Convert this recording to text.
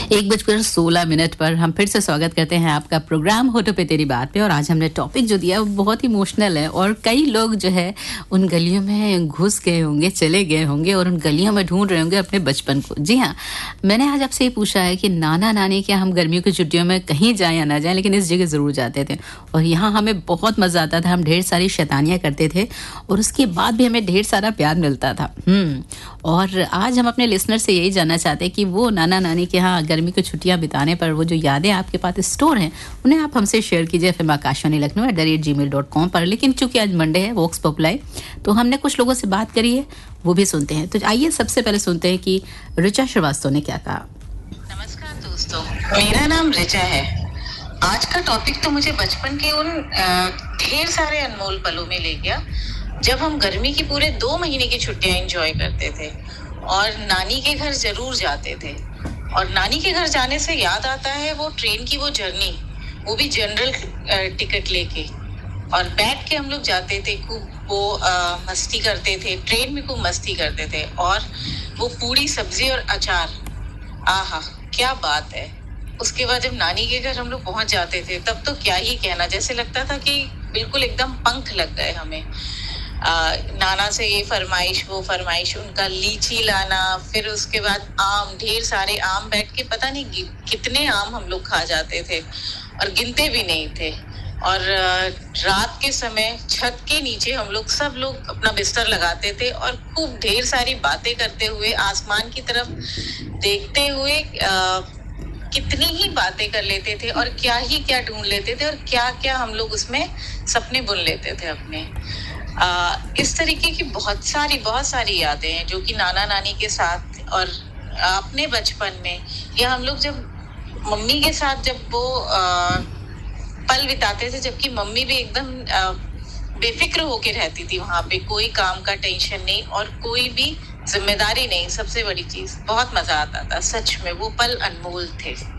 1:16 पर हम फिर से स्वागत करते हैं आपका प्रोग्राम होठों पे तेरी बात पे। और आज हमने टॉपिक जो दिया वो बहुत इमोशनल है और कई लोग जो है उन गलियों में घुस गए होंगे, चले गए होंगे और उन गलियों में ढूंढ रहे होंगे अपने बचपन को। जी हाँ, मैंने आज आपसे ये पूछा है कि नाना नानी क्या हम गर्मियों की छुट्टियों में कहीं जाएं या ना जाएं, लेकिन इस जगह ज़रूर जाते थे और यहाँ हमें बहुत मज़ा आता था। हम ढेर सारी शैतानियाँ करते थे और उसके बाद भी हमें ढेर सारा प्यार मिलता था। और आज हम अपने लिसनर से यही जानना चाहते हैं कि वो नाना नानी के यहाँ गर्मी की छुट्टियां बिताने पर वो जो यादें आपके पास स्टोर हैं उन्हें आप हमसे शेयर कीजिए FM आकाशवाणी लखनऊ @gmail.com पर। लेकिन चूंकि आज मंडे है, वॉक्स पॉपुलाई, तो हमने कुछ लोगों से बात करी है, वो भी सुनते हैं। तो आइए सबसे पहले सुनते हैं कि ऋचा श्रीवास्तव ने क्या कहा। नमस्कार दोस्तों, मेरा नाम ऋचा है। आज का टॉपिक तो मुझे बचपन के उन ढेर सारे अनमोल पलों में ले गया जब हम गर्मी की पूरे 2 महीने की छुट्टियां एंजॉय करते थे और नानी के घर जरूर जाते थे। और नानी के घर जाने से याद आता है वो ट्रेन की वो जर्नी, वो भी जनरल टिकट लेके, और बैठ के हम लोग जाते थे, खूब वो मस्ती करते थे, ट्रेन में खूब मस्ती करते थे। और वो पूरी सब्जी और अचार, आहा क्या बात है। उसके बाद जब नानी के घर हम लोग पहुंच जाते थे तब तो क्या ही कहना, जैसे लगता था कि बिल्कुल एकदम पंख लग गए हमें। नाना से ये फरमाइश वो फरमाइश, उनका लीची लाना, फिर उसके बाद आम, ढेर सारे आम, बैठ के पता नहीं कितने आम हम लोग खा जाते थे और गिनते भी नहीं थे। और रात के समय छत के नीचे हम लोग सब लोग अपना बिस्तर लगाते थे और खूब ढेर सारी बातें करते हुए, आसमान की तरफ देखते हुए कितनी ही बातें कर लेते थे और क्या ही क्या ढूंढ लेते थे और क्या क्या हम लोग उसमें सपने बुन लेते थे अपने। इस तरीके की बहुत सारी यादें हैं जो कि नाना नानी के साथ और अपने बचपन में, या हम लोग जब मम्मी के साथ जब वो पल बिताते थे, जबकि मम्मी भी एकदम बेफिक्र होके रहती थी वहां पे, कोई काम का टेंशन नहीं और कोई भी जिम्मेदारी नहीं। सबसे बड़ी चीज, बहुत मजा आता था, सच में वो पल अनमोल थे।